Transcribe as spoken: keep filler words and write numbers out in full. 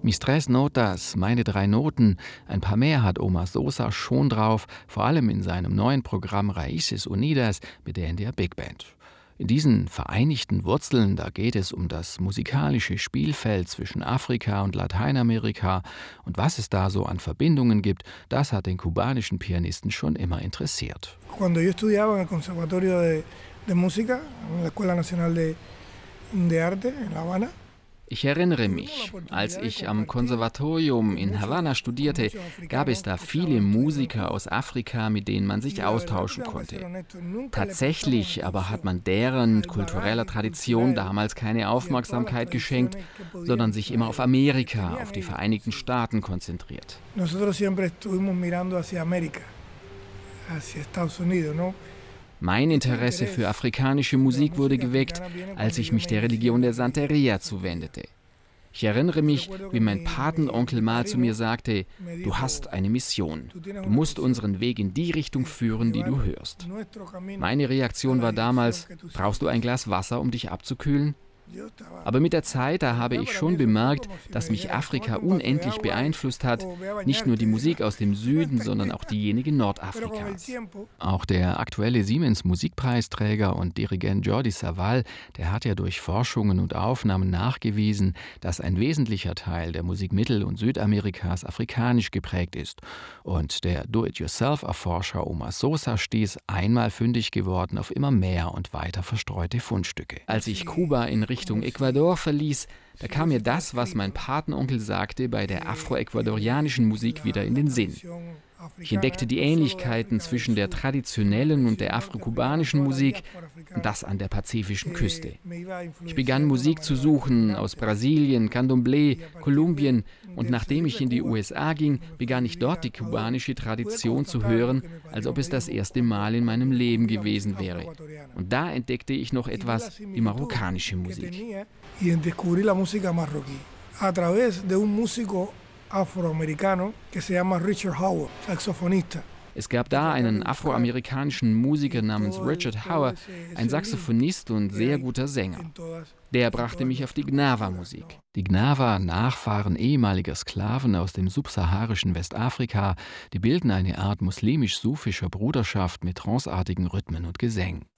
Mis tres notas, meine drei Noten, ein paar mehr hat Omar Sosa schon drauf, vor allem in seinem neuen Programm Raíces Unidas mit der N D R Big Band. In diesen vereinigten Wurzeln, da geht es um das musikalische Spielfeld zwischen Afrika und Lateinamerika, und was es da so an Verbindungen gibt, das hat den kubanischen Pianisten schon immer interessiert. Cuando yo estudiaba en el Conservatorio de, de Música, en la Escuela Nacional de, de Arte en La Habana. Ich erinnere mich, als ich am Konservatorium in Havanna studierte, gab es da viele Musiker aus Afrika, mit denen man sich austauschen konnte. Tatsächlich aber hat man deren kultureller Tradition damals keine Aufmerksamkeit geschenkt, sondern sich immer auf Amerika, auf die Vereinigten Staaten konzentriert. Nosotros siempre estuvimos mirando hacia América, hacia Estados Unidos, ¿no? Mein Interesse für afrikanische Musik wurde geweckt, als ich mich der Religion der Santeria zuwendete. Ich erinnere mich, wie mein Patenonkel mal zu mir sagte: Du hast eine Mission. Du musst unseren Weg in die Richtung führen, die du hörst. Meine Reaktion war damals: Brauchst du ein Glas Wasser, um dich abzukühlen? Aber mit der Zeit, da habe ich schon bemerkt, dass mich Afrika unendlich beeinflusst hat. Nicht nur die Musik aus dem Süden, sondern auch diejenige Nordafrikas. Auch der aktuelle Siemens-Musikpreisträger und Dirigent Jordi Savall, der hat ja durch Forschungen und Aufnahmen nachgewiesen, dass ein wesentlicher Teil der Musik Mittel- und Südamerikas afrikanisch geprägt ist. Und der Do-it-yourself-Erforscher Omar Sosa stieß, einmal fündig geworden, auf immer mehr und weiter verstreute Fundstücke. Als ich Kuba in Richtung Ecuador verließ, da kam mir das, was mein Patenonkel sagte, bei der afroecuadorianischen Musik wieder in den Sinn. Ich entdeckte die Ähnlichkeiten zwischen der traditionellen und der afrokubanischen Musik, und das an der pazifischen Küste. Ich begann Musik zu suchen aus Brasilien, Candomblé, Kolumbien, und nachdem ich in die U S A ging, begann ich dort die kubanische Tradition zu hören, als ob es das erste Mal in meinem Leben gewesen wäre. Und da entdeckte ich noch etwas, die marokkanische Musik. Afroamericano que se llama Richard Howard, saxofonista. Es gab da einen afroamerikanischen Musiker namens Richard Howard, ein Saxophonist und sehr guter Sänger. Der brachte mich auf die Gnawa-Musik. Die Gnawa, Nachfahren ehemaliger Sklaven aus dem subsaharischen Westafrika, die bilden eine Art muslimisch-sufischer Bruderschaft mit tranceartigen Rhythmen und Gesängen.